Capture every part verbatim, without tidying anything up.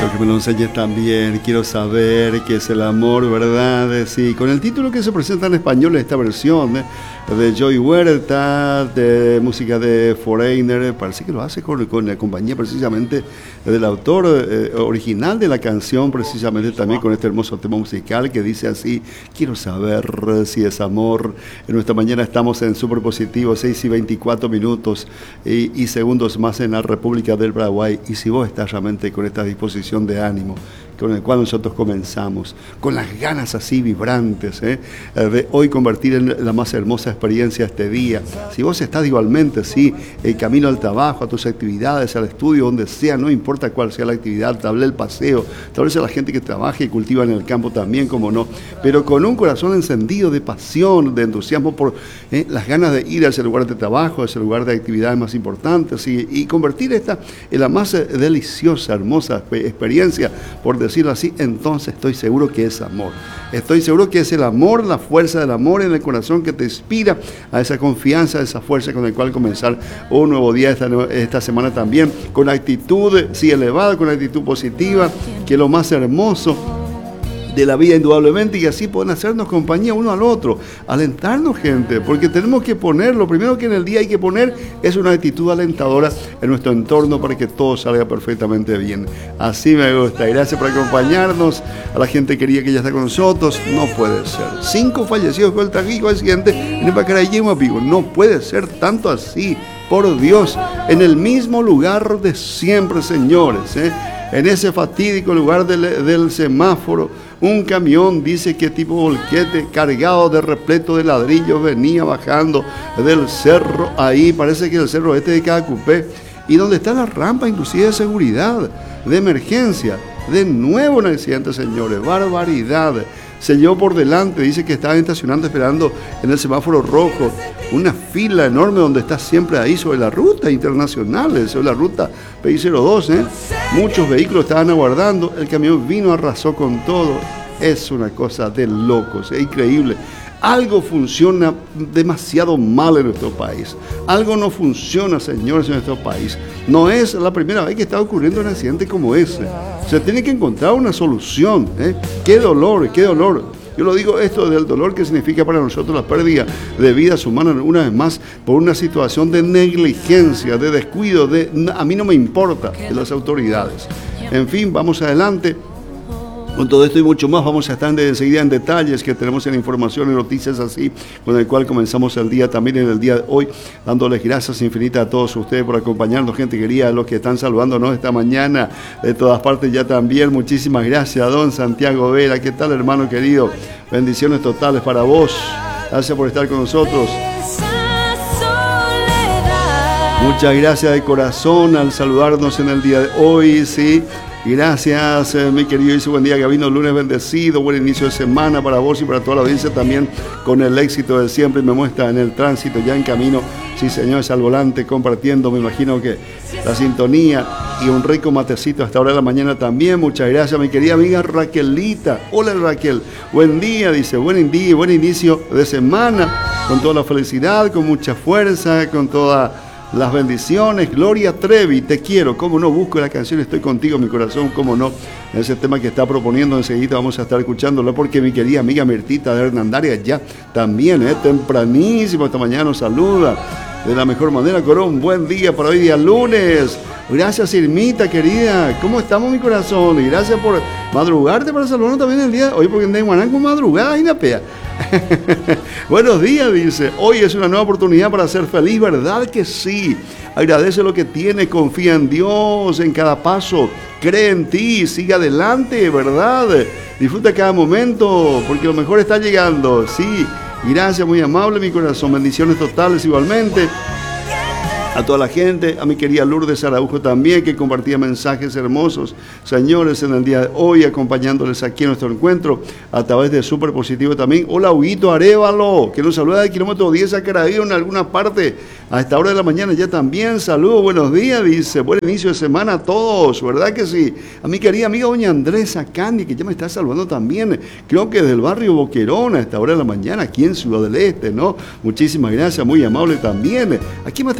Señor, que me lo enseñes también. Quiero saber qué es el amor, ¿verdad? Sí, con el título que se presenta en español en esta versión ¿eh? de Joey Huerta, de música de Foreigner, parece que lo hace con, con la compañía precisamente del autor eh, original de la canción, precisamente también con este hermoso tema musical que dice así: quiero saber si es amor. En nuestra mañana estamos en Super Positivo, seis y veinticuatro minutos y, y segundos más en la República del Paraguay. Y si vos estás realmente con esta disposición de ánimo con el cual nosotros comenzamos, con las ganas así vibrantes ¿eh? de hoy convertir en la más hermosa experiencia este día. Si vos estás igualmente, sí, el camino al trabajo, a tus actividades, al estudio, donde sea, no importa cuál sea la actividad, tal vez el paseo, tal vez a la gente que trabaja y cultiva en el campo también, como no, pero con un corazón encendido de pasión, de entusiasmo por ¿eh? las ganas de ir a ese lugar de trabajo, a ese lugar de actividades más importantes y, y convertir esta en la más deliciosa, hermosa experiencia, por decirlo así. Entonces estoy seguro que es amor. Estoy seguro que es el amor, la fuerza del amor en el corazón que te inspira a esa confianza, a esa fuerza con la cual comenzar un nuevo día esta, esta semana también, con actitud, sí, elevada, con actitud positiva, que es lo más hermoso de la vida indudablemente, y así pueden hacernos compañía uno al otro, alentarnos, gente, porque tenemos que poner, lo primero que en el día hay que poner es una actitud alentadora en nuestro entorno para que todo salga perfectamente bien. Así me gusta. Gracias por acompañarnos, a la gente querida que ya está con nosotros. No puede ser, cinco fallecidos con el trágico accidente en el Pacarayema, amigo, no puede ser tanto así, por Dios, en el mismo lugar de siempre, señores, ¿eh? En ese fatídico lugar del, del semáforo, un camión, dice que tipo volquete, cargado de repleto de ladrillos, venía bajando del cerro, ahí parece que el cerro este de Cacupé, y donde está la rampa inclusive de seguridad, de emergencia. De nuevo un accidente, señores, barbaridad. Se llevó por delante, dice que estaban estacionando esperando en el semáforo rojo, una fila enorme donde está siempre ahí sobre la ruta internacional, sobre la ruta P I cero dos, ¿eh? Muchos vehículos estaban aguardando, el camión vino, arrasó con todo. Es una cosa de locos, es increíble. Algo funciona demasiado mal en nuestro país. Algo no funciona, señores, en nuestro país. No es la primera vez que está ocurriendo un accidente como ese. Se tiene que encontrar una solución. ¿eh? Qué dolor, qué dolor. Yo lo digo esto del dolor que significa para nosotros la pérdida de vidas humanas, una vez más, por una situación de negligencia, de descuido, de a mí no me importa, de las autoridades. En fin, vamos adelante. Con todo esto y mucho más vamos a estar enseguida en detalles que tenemos en información y noticias así, con el cual comenzamos el día también en el día de hoy, dándoles gracias infinitas a todos ustedes por acompañarnos, gente querida, a los que están saludándonos esta mañana de todas partes ya también. Muchísimas gracias a don Santiago Vera. ¿Qué tal, hermano querido? Bendiciones totales para vos. Gracias por estar con nosotros. Muchas gracias de corazón al saludarnos en el día de hoy, sí. Gracias, eh, mi querido, y su buen día, Gabino, lunes bendecido, buen inicio de semana para vos y para toda la audiencia también, con el éxito de siempre. Me muestra en el tránsito, ya en camino, sí señores, al volante, compartiendo, me imagino que la sintonía y un rico matecito hasta ahora de la mañana también. Muchas gracias, mi querida amiga Raquelita. Hola, Raquel, buen día, dice, buen día, buen inicio de semana, con toda la felicidad, con mucha fuerza, con toda las bendiciones. Gloria Trevi, te quiero, cómo no, busco la canción Estoy Contigo, mi corazón, cómo no, ese tema que está proponiendo enseguida vamos a estar escuchándolo, porque mi querida amiga Mirtita de Hernandaria ya también, eh, tempranísimo esta mañana nos saluda de la mejor manera, con un buen día para hoy día lunes. Gracias, Irmita querida, ¿cómo estamos, mi corazón? Y gracias por madrugarte para saludarnos también el día de hoy, porque en Guanán con madrugada y una pea. Buenos días, dice. Hoy es una nueva oportunidad para ser feliz, ¿verdad que sí? Agradece lo que tiene, confía en Dios en cada paso, cree en ti, sigue adelante, ¿verdad? Disfruta cada momento, porque lo mejor está llegando, sí. Gracias, muy amable, mi corazón. Bendiciones totales igualmente. A toda la gente, a mi querida Lourdes Araujo también, que compartía mensajes hermosos, señores, en el día de hoy, acompañándoles aquí en nuestro encuentro, a través de Super Positivo también. Hola, Huguito Arévalo, que nos saluda del kilómetro diez a Caraío, en alguna parte, a esta hora de la mañana ya también. Saludos, buenos días, dice, buen inicio de semana a todos, ¿verdad que sí? A mi querida amiga doña Andresa Candy, que ya me está saludando también, creo que desde el barrio Boquerón, a esta hora de la mañana, aquí en Ciudad del Este, ¿no? Muchísimas gracias, muy amable también. Aquí me tengo que saludar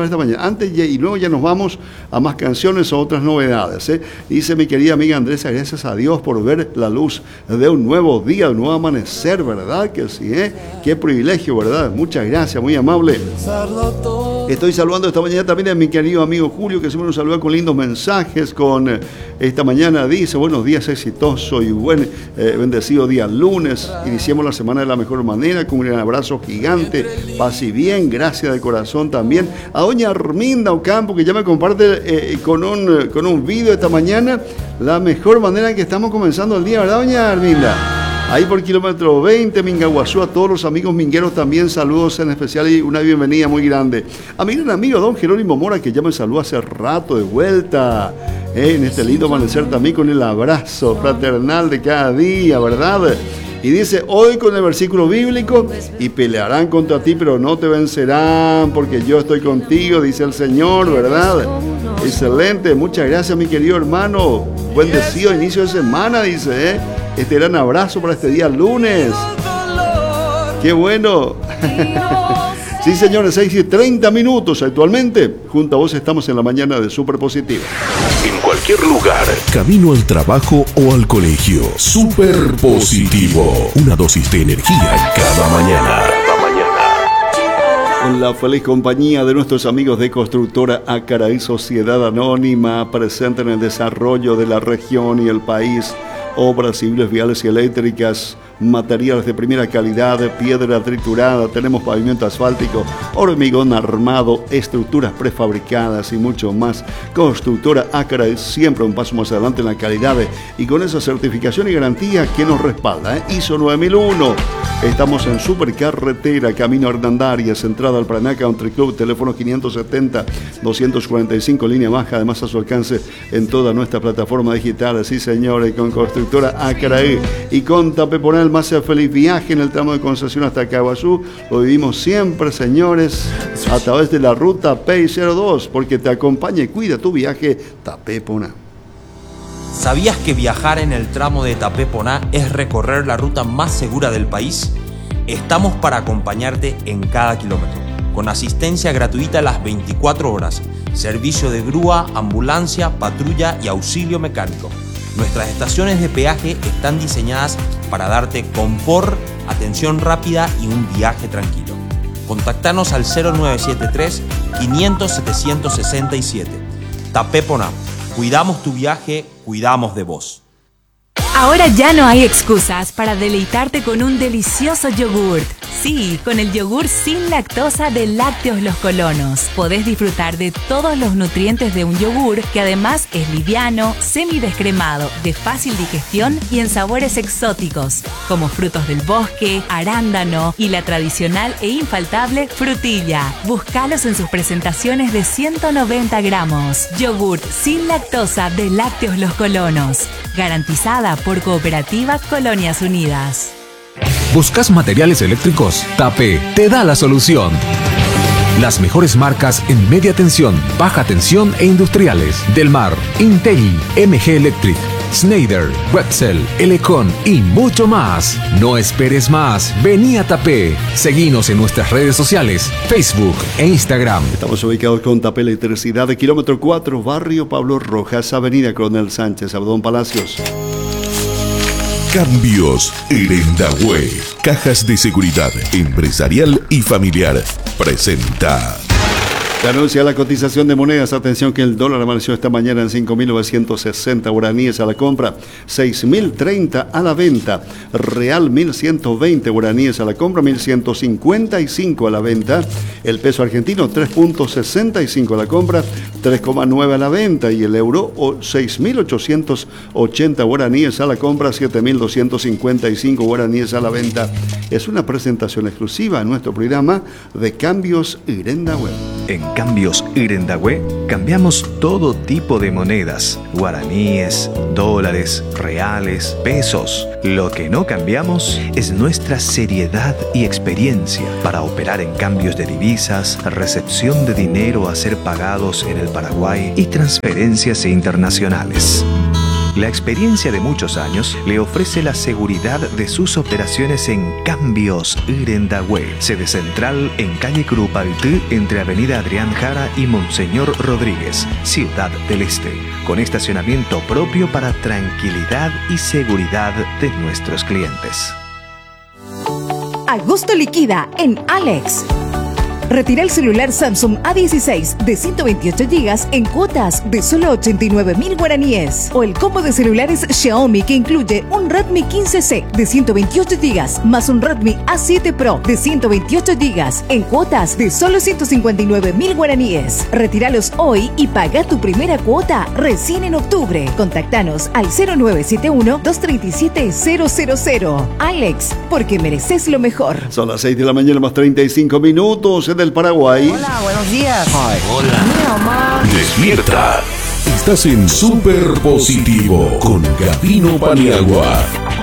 esta mañana. Antes y luego ya nos vamos a más canciones o otras novedades. ¿eh? Dice mi querida amiga Andresa, gracias a Dios por ver la luz de un nuevo día, de un nuevo amanecer, ¿verdad? Que sí, ¿eh? Qué privilegio, ¿verdad? Muchas gracias, muy amable. Estoy saludando esta mañana también a mi querido amigo Julio, que siempre nos saluda con lindos mensajes. Con eh, esta mañana dice, buenos días, exitoso y buen eh, bendecido día lunes. Iniciemos la semana de la mejor manera, con un gran abrazo gigante, paz y bien, gracias de corazón también. A doña Arminda Ocampo, que ya me comparte eh, con, un, con un video esta mañana, la mejor manera en que estamos comenzando el día, ¿verdad, doña Arminda? Ahí por kilómetro veinte, Mingaguazú, a todos los amigos mingueros también, saludos en especial y una bienvenida muy grande. A mi gran amigo don Jerónimo Mora, que ya me saludó hace rato de vuelta, eh, en este lindo amanecer también con el abrazo fraternal de cada día, ¿verdad? Y dice, hoy con el versículo bíblico, y pelearán contra ti, pero no te vencerán, porque yo estoy contigo, dice el Señor, ¿verdad? Excelente, muchas gracias mi querido hermano, bendecido inicio de semana, dice, ¿eh? Este gran abrazo para este día lunes. ¡Qué bueno! Sí, señores, seis y treinta minutos actualmente. Junto a vos estamos en la mañana de Super Positiva. En cualquier lugar, camino al trabajo o al colegio. Super Positivo. Una dosis de energía cada mañana. Cada mañana. Con la feliz compañía de nuestros amigos de Constructora Acaraí Sociedad Anónima, presente en el desarrollo de la región y el país. Obras civiles, viales y eléctricas, materiales de primera calidad, piedra triturada, tenemos pavimento asfáltico, hormigón armado, estructuras prefabricadas y mucho más. Constructora Acaraí, siempre un paso más adelante en la calidad y con esa certificación y garantía que nos respalda, ¿eh? I S O nueve mil uno. Estamos en Supercarretera, Camino Hernandarias, entrada al Paraná Country Club, teléfono quinientos setenta, doscientos cuarenta y cinco, línea baja, además a su alcance en toda nuestra plataforma digital. Sí, señores, con Constructora Acaraí y con Tapeponal, más feliz viaje en el tramo de concesión hasta Caguazú. Lo vivimos siempre, señores, a través de la ruta P I cero dos, porque te acompaña y cuida tu viaje Tapeponal. ¿Sabías que viajar en el tramo de Tapeponá es recorrer la ruta más segura del país? Estamos para acompañarte en cada kilómetro, con asistencia gratuita las veinticuatro horas, servicio de grúa, ambulancia, patrulla y auxilio mecánico. Nuestras estaciones de peaje están diseñadas para darte confort, atención rápida y un viaje tranquilo. Contactanos al cero nueve siete tres, quinientos, setecientos sesenta y siete. Tapeponá. Cuidamos tu viaje, cuidamos de vos. Ahora ya no hay excusas para deleitarte con un delicioso yogurt. Sí, con el yogur sin lactosa de Lácteos Los Colonos. Podés disfrutar de todos los nutrientes de un yogur que además es liviano, semidescremado, de fácil digestión y en sabores exóticos, como frutos del bosque, arándano y la tradicional e infaltable frutilla. Búscalos en sus presentaciones de ciento noventa gramos. Yogurt sin lactosa de Lácteos Los Colonos. Garantizada por Cooperativa Colonias Unidas. ¿Buscas materiales eléctricos? Tape te da la solución. Las mejores marcas en media tensión, baja tensión e industriales. Delmar, Intel, M G Electric, Schneider, Wetzel, Elecon y mucho más. No esperes más. Vení a Tape. Seguinos en nuestras redes sociales, Facebook e Instagram. Estamos ubicados con Tape Electricidad de kilómetro cuatro, barrio Pablo Rojas, avenida Coronel Sánchez, Abdón Palacios. Cambios Irendahue. Cajas de seguridad empresarial y familiar. Presenta. Se anuncia la cotización de monedas. Atención que el dólar amaneció esta mañana en cinco mil novecientos sesenta guaraníes a la compra, seis mil treinta a la venta. Real mil ciento veinte guaraníes a la compra, mil ciento cincuenta y cinco a la venta. El peso argentino tres punto sesenta y cinco a la compra, tres coma nueve a la venta. Y el euro seis mil ochocientos ochenta guaraníes a la compra, siete mil doscientos cincuenta y cinco guaraníes a la venta. Es una presentación exclusiva en nuestro programa de Cambios Irendahue. En Cambios Irendahue cambiamos todo tipo de monedas, guaraníes, dólares, reales, pesos. Lo que no cambiamos es nuestra seriedad y experiencia para operar en cambios de divisas, recepción de dinero a ser pagados en el Paraguay y transferencias internacionales. La experiencia de muchos años le ofrece la seguridad de sus operaciones en Cambios Irendahue, sede central en calle Curupaytí, entre avenida Adrián Jara y Monseñor Rodríguez, Ciudad del Este, con estacionamiento propio para tranquilidad y seguridad de nuestros clientes. Agosto liquida en Alex. Retira el celular Samsung A dieciséis de ciento veintiocho gigas en cuotas de solo ochenta y nueve mil guaraníes. O el combo de celulares Xiaomi que incluye un Redmi quince C de ciento veintiocho gigas más un Redmi A siete Pro de ciento veintiocho gigas en cuotas de solo ciento cincuenta y nueve mil guaraníes. Retíralos hoy y paga tu primera cuota recién en octubre. Contactanos al cero nueve siete uno, dos tres siete, cero cero cero. Alex, porque mereces lo mejor. Son las seis de la mañana más treinta y cinco minutos del Paraguay. Hola, buenos días. Ay, hola. Mi mamá. Despierta. Estás en Super Positivo con Gabino Paniagua.